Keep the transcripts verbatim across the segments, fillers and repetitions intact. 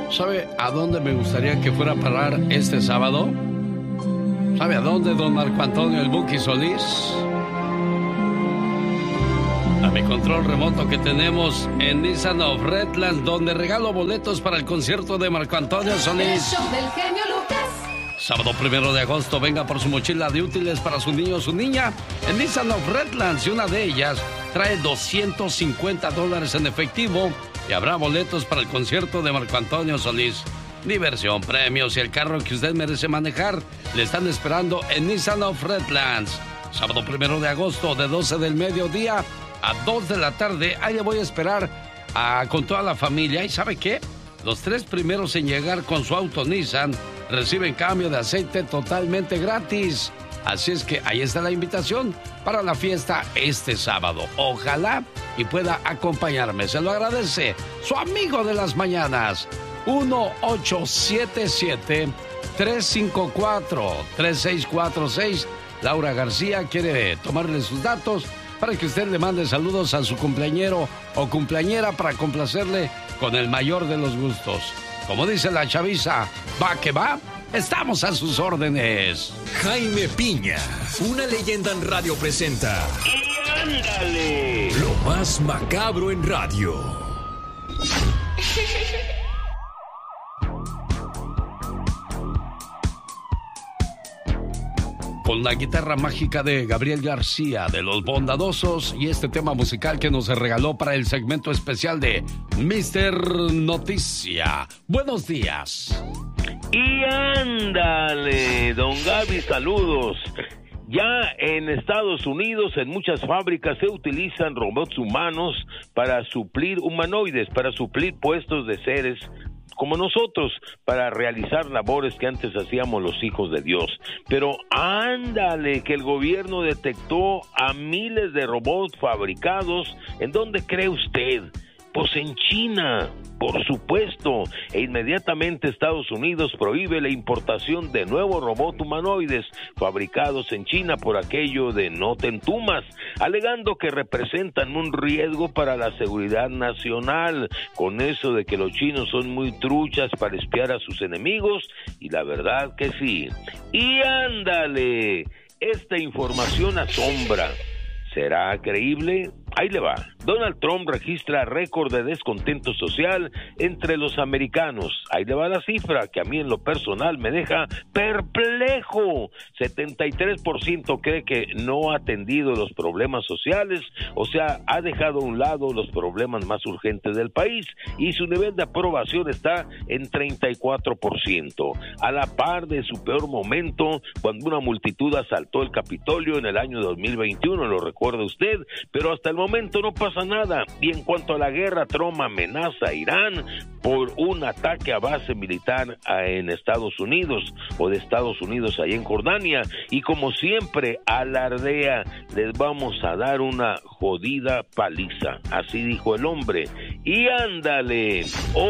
¿Sabe a dónde me gustaría que fuera a parar este sábado? ¿Sabe a dónde, don Marco Antonio el Buki Solís? A mi control remoto que tenemos en Nissan of Redlands, donde regalo boletos para el concierto de Marco Antonio Solís. El show del genio Lucas. Sábado primero de agosto, venga por su mochila de útiles para su niño o su niña en Nissan of Redlands, y una de ellas trae doscientos cincuenta dólares en efectivo y habrá boletos para el concierto de Marco Antonio Solís. Diversión, premios y el carro que usted merece manejar le están esperando en Nissan of Redlands. Sábado primero de agosto, de doce del mediodía a dos de la tarde. Ahí le voy a esperar a, con toda la familia. ¿Y sabe qué? Los tres primeros en llegar con su auto Nissan reciben cambio de aceite totalmente gratis. Así es que ahí está la invitación para la fiesta este sábado. Ojalá y pueda acompañarme. Se lo agradece su amigo de las mañanas. uno ocho siete siete, tres cinco cuatro, tres seis cuatro seis. Laura García quiere tomarle sus datos para que usted le mande saludos a su cumpleañero o cumpleañera para complacerle con el mayor de los gustos. Como dice la chaviza, va que va, estamos a sus órdenes. Jaime Piña, una leyenda en radio presenta. ¡Y ándale! Lo más macabro en radio. Con la guitarra mágica de Gabriel García de Los Bondadosos y este tema musical que nos regaló para el segmento especial de mister Noticia. Buenos días. Y ándale, don Gaby, saludos. Ya en Estados Unidos, en muchas fábricas se utilizan robots humanos para suplir humanoides, para suplir puestos de seres como nosotros, para realizar labores que antes hacíamos los hijos de Dios. Pero ándale, que el gobierno detectó a miles de robots fabricados. ¿En dónde cree usted? Pues en China, por supuesto, e inmediatamente Estados Unidos prohíbe la importación de nuevos robots humanoides fabricados en China por aquello de no te entumas, alegando que representan un riesgo para la seguridad nacional, con eso de que los chinos son muy truchas para espiar a sus enemigos, y la verdad que sí. Y ándale, esta información asombra. ¿Será creíble? Ahí le va. Donald Trump registra récord de descontento social entre los americanos. Ahí le va la cifra que a mí en lo personal me deja perplejo. setenta y tres por ciento cree que no ha atendido los problemas sociales, o sea, ha dejado a un lado los problemas más urgentes del país, y su nivel de aprobación está en treinta y cuatro por ciento, a la par de su peor momento, cuando una multitud asaltó el Capitolio en el año dos mil veintiuno, lo recuerda usted, pero hasta el momento no pasa nada. Y en cuanto a la guerra, Trump amenaza a Irán por un ataque a base militar en Estados Unidos, o de Estados Unidos allá en Jordania, y como siempre alardea, les vamos a dar una jodida paliza, así dijo el hombre. Y ándale,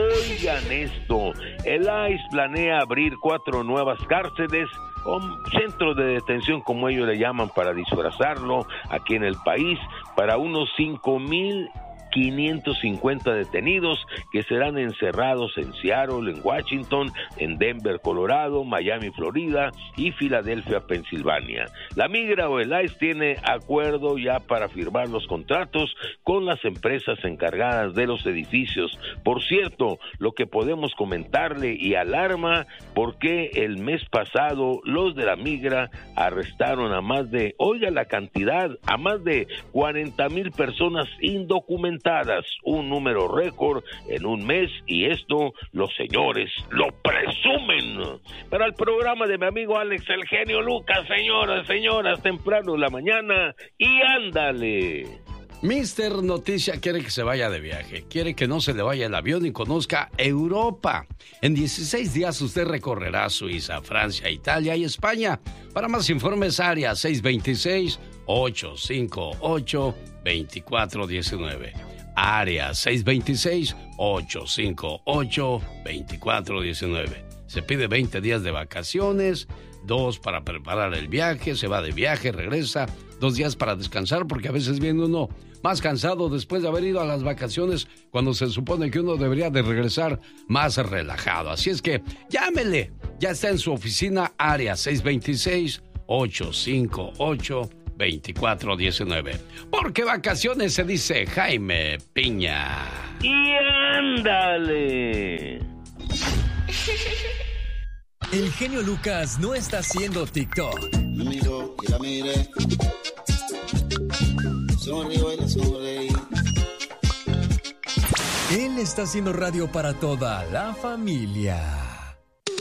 oigan esto, el I C E planea abrir cuatro nuevas cárceles o centros de detención, como ellos le llaman para disfrazarlo, aquí en el país, para unos cinco mil quinientos cincuenta detenidos que serán encerrados en Seattle, en Washington, en Denver, Colorado, Miami, Florida y Filadelfia, Pensilvania. La Migra o el I C E tiene acuerdo ya para firmar los contratos con las empresas encargadas de los edificios. Por cierto, lo que podemos comentarle y alarma porque el mes pasado los de la Migra arrestaron a más de, oiga la cantidad, a más de cuarenta mil personas indocumentadas, un número récord en un mes, y esto los señores lo presumen. Para el programa de mi amigo Alex el genio Lucas, señoras, señoras, temprano en la mañana, y ándale. mister Noticia quiere que se vaya de viaje, quiere que no se le vaya el avión y conozca Europa. En dieciséis días usted recorrerá Suiza, Francia, Italia y España. Para más informes, área seis dos seis, ocho cinco ocho, dos cuatro uno nueve. Área seis dos seis, ocho cinco ocho, dos cuatro uno nueve. Se pide veinte días de vacaciones, dos para preparar el viaje, se va de viaje, regresa, dos días para descansar, porque a veces viene uno más cansado después de haber ido a las vacaciones, cuando se supone que uno debería de regresar más relajado. Así es que llámele, ya está en su oficina, área seis dos seis, ocho cinco ocho, dos cuatro uno nueve. Porque vacaciones se dice Jaime Piña. Y ándale. El genio Lucas no está haciendo TikTok. Me miró y la miré. Sonrío y la sonreí. Él está haciendo radio para toda la familia.